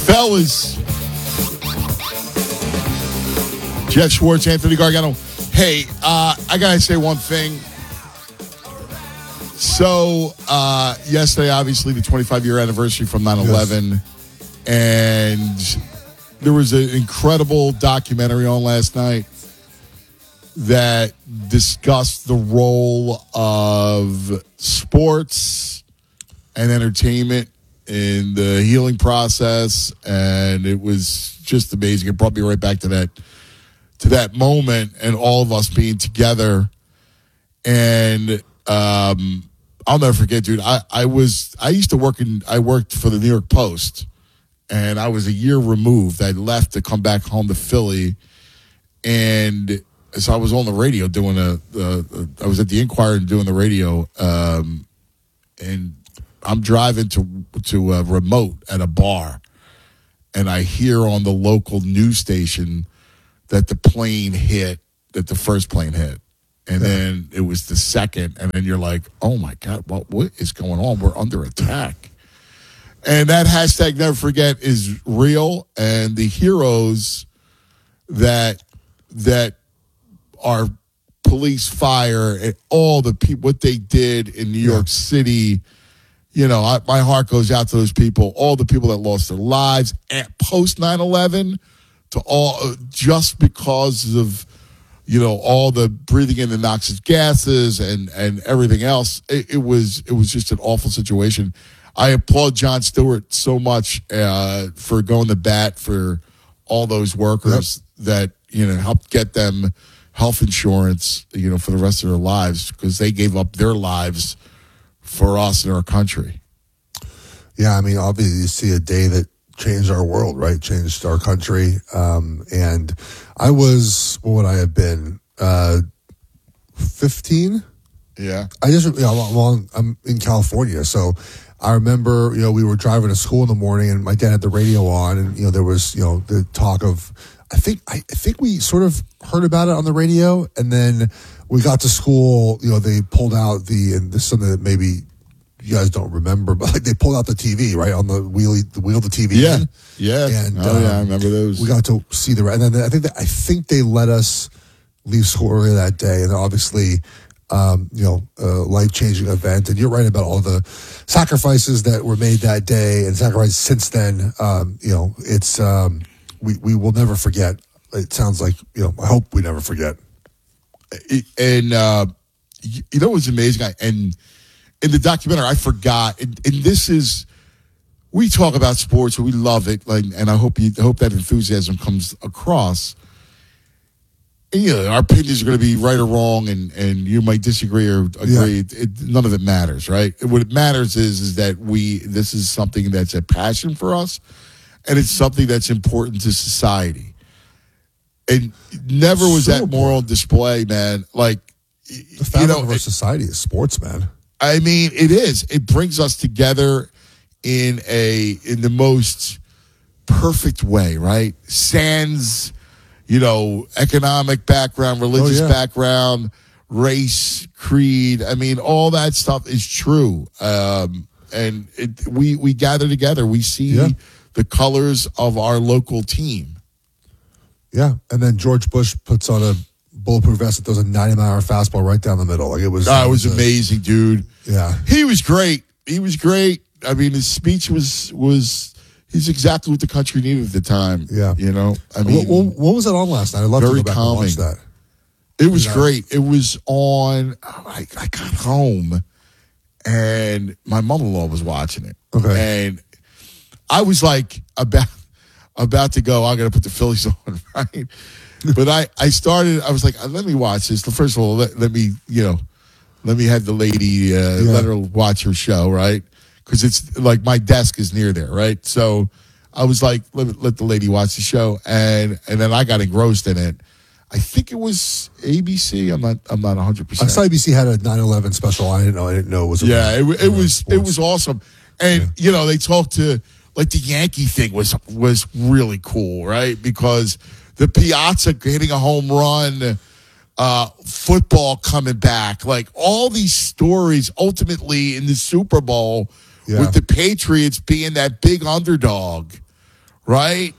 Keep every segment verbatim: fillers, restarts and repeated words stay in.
Fellas, Jeff Schwartz, Anthony Gargano. Hey, uh, I got to say one thing. So, uh, yesterday, obviously, the twenty-five-year anniversary from nine eleven. Yes. And there was an incredible documentary on last night that discussed the role of sports and entertainment in the healing process, and it was just amazing. It brought me right back to that to that moment and all of us being together. And um, I'll never forget, dude. I, I was I used to work in I worked for the New York Post, and I was a year removed. I left to come back home to Philly, and so I was on the radio doing a. a, a I was at the Inquirer and doing the radio, um, and I'm driving to to a remote at a bar, and I hear on the local news station that the plane hit, that the first plane hit, and yeah. then it was the second, and then you're like, oh my God, what what is going on? We're under attack. And that hashtag never forget is real, and the heroes that that are police, fire, and all the people, what they did in New York yeah. City. You know, I, my heart goes out to those people, all the people that lost their lives at post nine eleven, to all uh, just because of, you know, all the breathing in the noxious gases and, and everything else. It, it was it was just an awful situation. I applaud Jon Stewart so much uh, for going to bat for all those workers yep. that, you know, helped get them health insurance, you know, for the rest of their lives, because they gave up their lives for us in our country. Yeah, I mean, obviously you see a day that changed our world, right? Changed our country. Um, and I was, what would I have been? Uh, fifteen? Yeah. I just, you know, I'm, on, I'm in California, so I remember, you know, we were driving to school in the morning, and my dad had the radio on, and, you know, there was, you know, the talk of, I think, I, I think we sort of heard about it on the radio, and then we got to school, you know, they pulled out the, and this is something that maybe you guys don't remember, but like they pulled out the T V, right, on the wheelie, the wheel of the T V. Yeah, in. yeah. And, oh, um, yeah, I remember those. We got to see the, and then I think that, I think they let us leave school early that day, and obviously, um, you know, a life-changing event. And you're right about all the sacrifices that were made that day and sacrifices since then. Um, you know, it's, um, we, we will never forget. It sounds like, you know, I hope we never forget. And, uh, you know what's amazing? I, and in the documentary, I forgot, and, and this is, we talk about sports, we love it, like, and I hope you I hope that enthusiasm comes across. And, you know, our opinions are going to be right or wrong, and, and you might disagree or agree. Yeah. It, none of it matters, right? What it matters is is that we this is something that's a passion for us, and it's something that's important to society. And never was so that more on display, man. Like, the fabric you know, of our it, society is sports, man. I mean, it is. It brings us together in a in the most perfect way, right? Sans, you know, economic background, religious oh, yeah. background, race, creed. I mean, all that stuff is true. Um, and it, we we gather together. We see yeah. the colors of our local team. Yeah, and then George Bush puts on a bulletproof vest that throws a ninety-mile-an-hour fastball right down the middle. Like it was. Oh, it was, it was amazing, a, dude. Yeah, he was great. He was great. I mean, his speech was was. He's exactly what the country needed at the time. Yeah, you know. I mean, what, what was it on last night? I'd love to go back calming. and watch that. It was you know? great. It was on. Oh, I, I got home, and my mother-in-law was watching it. Okay, and I was like about. About to go, I got to put the Phillies on, right? But I, I started, I was like, let me watch this. First of all, let, let me, you know, let me have the lady, uh, yeah. let her watch her show, right? Because it's like my desk is near there, right? So I was like, let, let the lady watch the show. And and then I got engrossed in it. I think it was A B C. I'm not I'm not one hundred percent. I saw A B C had a nine eleven special. I didn't know. I didn't know it was. Yeah, it, it, it was sports. It was awesome. And, yeah. you know, they talked to, like the Yankee thing was was really cool, right? Because the Piazza hitting a home run, uh, football coming back, like all these stories ultimately in the Super Bowl yeah. with the Patriots being that big underdog, right?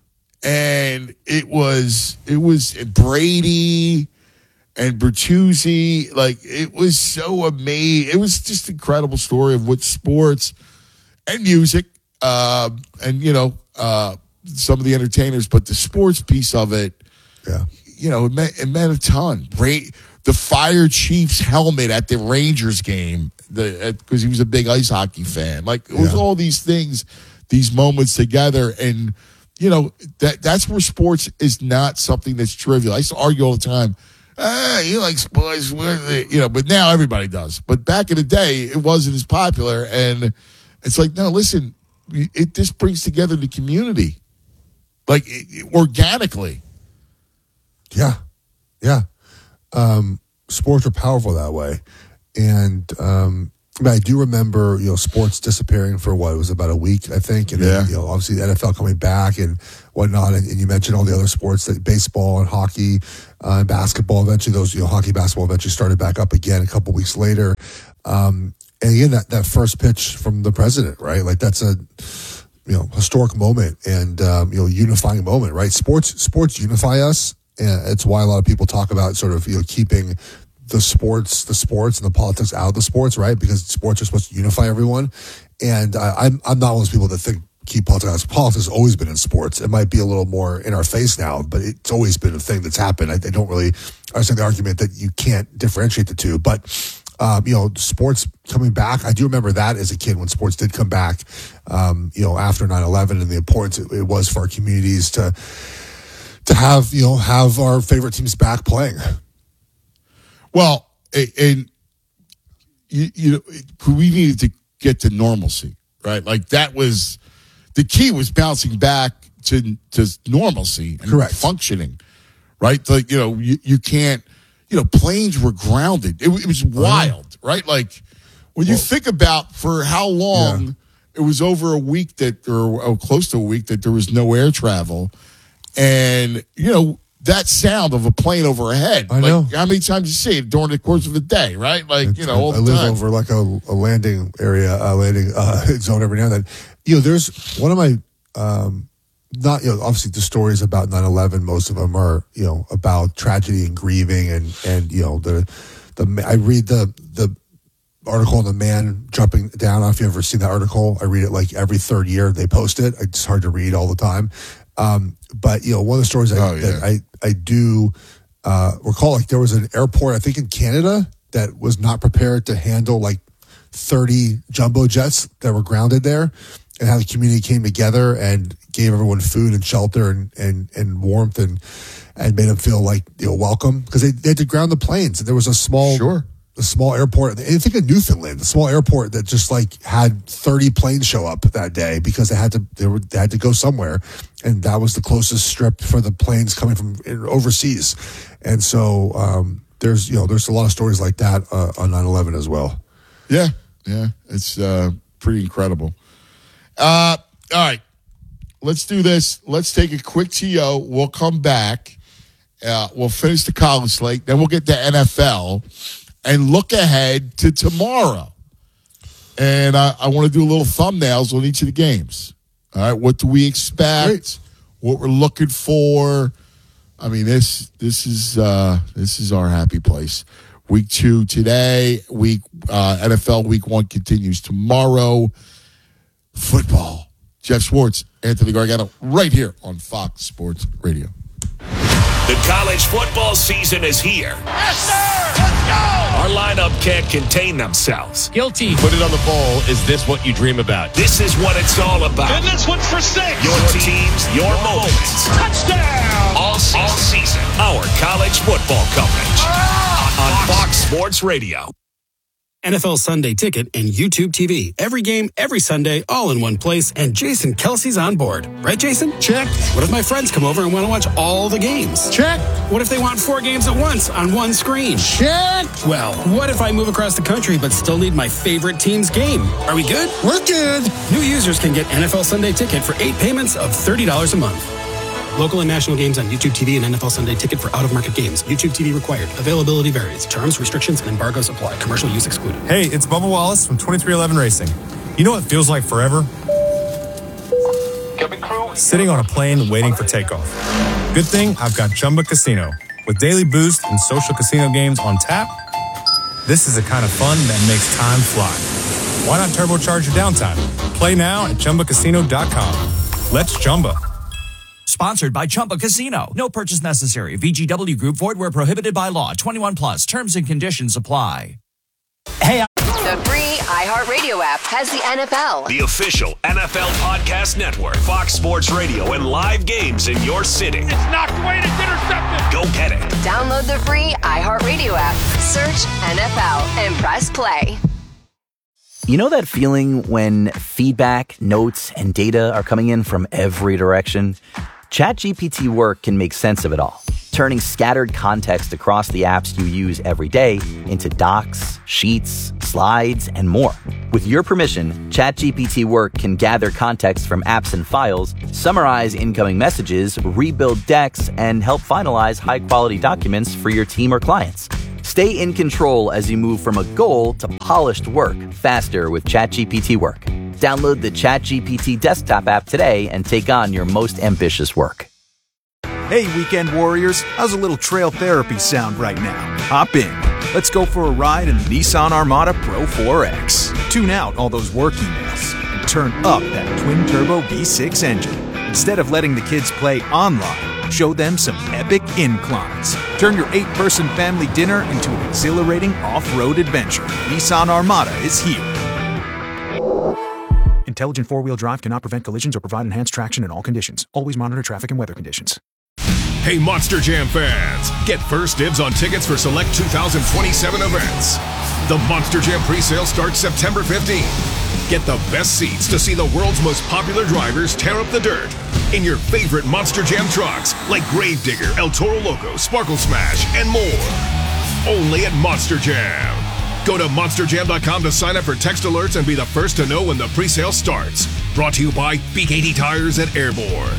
And it was it was Brady and Bertuzzi. Like, it was so amazing. It was just an incredible story of what sports and music uh, and, you know, uh, some of the entertainers, but the sports piece of it, yeah, you know, it meant, it meant a ton. Bra- the Fire Chief's helmet at the Rangers game, the because he was a big ice hockey fan. Like, it was Yeah. all these things, these moments together. And, you know, that that's where sports is not something that's trivial. I used to argue all the time, ah, you like sports, you know, but now everybody does. But back in the day, it wasn't as popular. And it's like, no, listen, it just brings together the community, like it, organically. Yeah, yeah. Um, sports are powerful that way, and um, I, mean, I do remember, you know, sports disappearing for what, it was about a week, I think, and Yeah. then, you know, obviously the N F L coming back and whatnot, and, and you mentioned all the other sports, like baseball and hockey uh, and basketball. Eventually, those, you know, hockey, basketball eventually started back up again a couple weeks later. Um, and again, that that first pitch from the president, right? Like, that's a you know historic moment and um, you know unifying moment, right? Sports sports unify us. And it's why a lot of people talk about sort of, you know, keeping the sports, the sports and the politics out of the sports, right? Because sports are supposed to unify everyone. And I, I'm, I'm not one of those people that think keep politics out. Politics has always been in sports. It might be a little more in our face now, but it's always been a thing that's happened. I, I don't really understand the argument that you can't differentiate the two. But, um, you know, sports coming back, I do remember that as a kid when sports did come back, um, you know, after nine eleven and the importance it, it was for our communities to, to have, you know, have our favorite teams back playing. Well, and you, you know, we needed to get to normalcy, right? Like, that was the key, was bouncing back to to normalcy and Correct. functioning, right? Like, you know, you, you can't, you know, planes were grounded. It, it was wild, right? Like, when you Well, think about for how long yeah. it was over a week that, or, or close to a week that there was no air travel. And, you know, that sound of a plane overhead. I like, know. how many times you see it during the course of the day, right? Like, you know, all I the live time. over like a, a landing area, a landing uh, zone every now and then. You know, there's one of my, um, not, you know, obviously the stories about nine eleven, most of them are, you know, about tragedy and grieving and, and, you know, the, the, I read the, the, article on the man jumping down. I don't know if you've ever seen that article. I read it like every third year they post it. It's hard to read all the time. Um, but, you know, one of the stories I, Oh, yeah. that I, I do uh, recall, like there was an airport, I think in Canada, that was not prepared to handle like thirty jumbo jets that were grounded there, and how the community came together and gave everyone food and shelter and, and, and warmth and, and made them feel like, you know, welcome, because they, they had to ground the planes. And there was a small, Sure. a small airport, I think in Newfoundland, a small airport that just like had thirty planes show up that day because they had to they, were, they had to go somewhere, and that was the closest strip for the planes coming from overseas. And so um, there's you know there's a lot of stories like that uh, on nine eleven as well. Yeah, yeah, it's uh, pretty incredible. Uh, all right, let's do this. Let's take a quick T O. We'll come back. Uh, we'll finish the college slate. Then we'll get to N F L and look ahead to tomorrow. And I, I want to do a little thumbnails on each of the games. All right, what do we expect? Great. What we're looking for? I mean, this this is uh, this is our happy place. Week two today. Week uh, N F L Week One continues tomorrow. Football. Jeff Schwartz, Anthony Gargano, right here on Fox Sports Radio. The college football season is here. Yes, sir! Let's go! Our lineup can't contain themselves. Guilty. Put it on the bowl. Is this what you dream about? This is what it's all about. And this one's for six. Your teams, your moments. Touchdown! All season. All season. Our college football coverage. On Fox Sports Radio. N F L Sunday Ticket and YouTube T V. Every game, every Sunday, all in one place. And Jason Kelsey's on board. Right, Jason? Check. What if my friends come over and want to watch all the games? Check. What if they want four games at once on one screen? Check. Well, what if I move across the country but still need my favorite team's game? Are we good? We're good. New users can get N F L Sunday Ticket for eight payments of thirty dollars a month. Local and national games on YouTube T V and N F L Sunday Ticket for out-of-market games. YouTube T V required. Availability varies. Terms, restrictions, and embargoes apply. Commercial use excluded. Hey, it's Bubba Wallace from twenty-three eleven Racing. You know what feels like forever? cabin crew. Sitting on a plane waiting for takeoff. Good thing I've got Chumba Casino. With daily boost and social casino games on tap, this is the kind of fun that makes time fly. Why not turbocharge your downtime? Play now at Chumba Casino dot com. Let's Chumba. Sponsored by Chumba Casino. No purchase necessary. V G W Group. Void where prohibited by law. twenty-one plus. Terms and conditions apply. Hey, I- the free iHeartRadio app has the N F L. The official N F L podcast network. Fox Sports Radio and live games in your city. It's knocked away and it's intercepted. Go get it. Download the free iHeartRadio app. Search N F L and press play. You know that feeling when feedback, notes, and data are coming in from every direction? ChatGPT Work can make sense of it all, turning scattered context across the apps you use every day into docs, sheets, slides, and more. With your permission, ChatGPT Work can gather context from apps and files, summarize incoming messages, rebuild decks, and help finalize high-quality documents for your team or clients. Stay in control as you move from a goal to polished work faster with ChatGPT Work. Download the ChatGPT desktop app today and take on your most ambitious work. Hey, weekend warriors, how's a little trail therapy sound right now? Hop in. Let's go for a ride in the Nissan Armada Pro four X. Tune out all those work emails and turn up that twin-turbo V six engine. Instead of letting the kids play online, show them some epic inclines. Turn your eight-person family dinner into an exhilarating off-road adventure. Nissan Armada is here. Intelligent four-wheel drive cannot prevent collisions or provide enhanced traction in all conditions. Always monitor traffic and weather conditions. Hey, Monster Jam fans! Get first dibs on tickets for select two thousand twenty-seven events. The Monster Jam presale starts September fifteenth. Get the best seats to see the world's most popular drivers tear up the dirt in your favorite Monster Jam trucks like Gravedigger, El Toro Loco, Sparkle Smash, and more. Only at Monster Jam. Go to monster jam dot com to sign up for text alerts and be the first to know when the presale starts. Brought to you by B K T Tires at Airborne.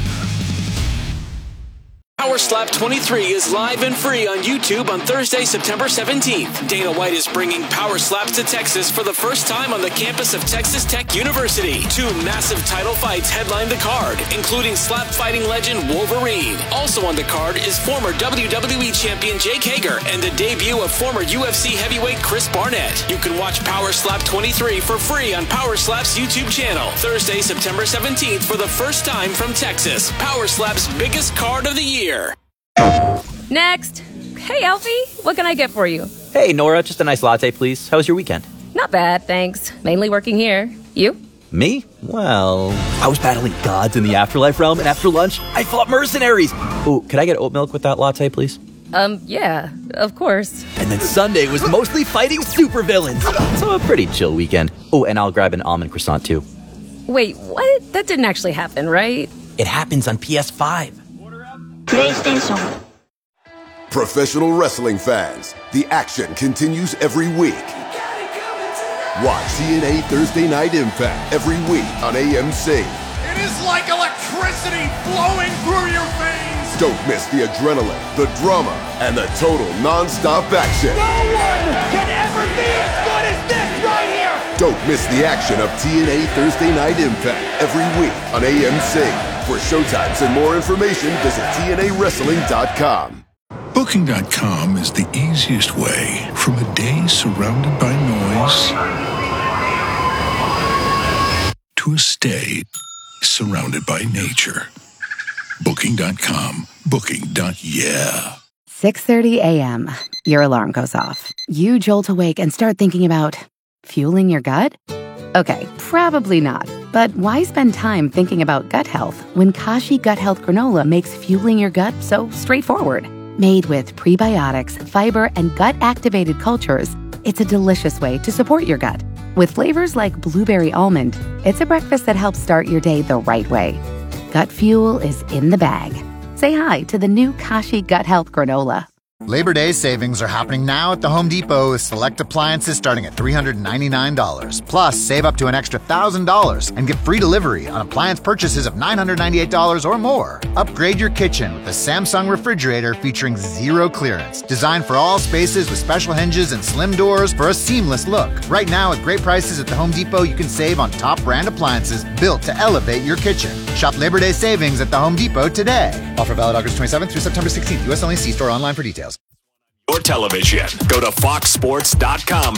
Power Slap twenty-three is live and free on YouTube on Thursday, September seventeenth. Dana White is bringing Power Slaps to Texas for the first time on the campus of Texas Tech University. Two massive title fights headline the card, including slap fighting legend Wolverine. Also on the card is former W W E champion Jake Hager and the debut of former U F C heavyweight Chris Barnett. You can watch Power Slap twenty-three for free on Power Slap's YouTube channel. Thursday, September seventeenth for the first time from Texas. Power Slap's biggest card of the year. Next. Hey, Alfie, what can I get for you? Hey, Nora, just a nice latte, please. How was your weekend? Not bad, thanks. Mainly working here. You? Me? Well, I was battling gods in the afterlife realm, and after lunch, I fought mercenaries. Ooh, could I get oat milk with that latte, please? Um, yeah, of course. And then Sunday was mostly fighting supervillains. So a pretty chill weekend. Oh, and I'll grab an almond croissant, too. Wait, what? That didn't actually happen, right? It happens on P S five. PlayStation. Professional wrestling fans, the action continues every week. Watch T N A Thursday Night Impact every week on A M C. It is like electricity flowing through your veins. Don't miss the adrenaline, the drama, and the total non-stop action. No one can ever be as good as this right here. Don't miss the action of T N A Thursday Night Impact every week on A M C. For showtimes and more information, visit T N A wrestling dot com. Booking dot com is the easiest way from a day surrounded by noise to a stay surrounded by nature. Booking dot com. Booking. Yeah. six thirty a.m. Your alarm goes off. You jolt awake and start thinking about fueling your gut? Okay, probably not. But why spend time thinking about gut health when Kashi Gut Health Granola makes fueling your gut so straightforward? Made with prebiotics, fiber, and gut-activated cultures, it's a delicious way to support your gut. With flavors like blueberry almond, it's a breakfast that helps start your day the right way. Gut fuel is in the bag. Say hi to the new Kashi Gut Health Granola. Labor Day savings are happening now at the Home Depot with select appliances starting at three hundred ninety-nine dollars. Plus, save up to an extra one thousand dollars and get free delivery on appliance purchases of nine hundred ninety-eight dollars or more. Upgrade your kitchen with a Samsung refrigerator featuring zero clearance. Designed for all spaces with special hinges and slim doors for a seamless look. Right now, at great prices at the Home Depot, you can save on top brand appliances built to elevate your kitchen. Shop Labor Day savings at the Home Depot today. Offer valid August twenty-seventh through September sixteenth. U S only. See store online for details. Your television. Go to fox sports dot com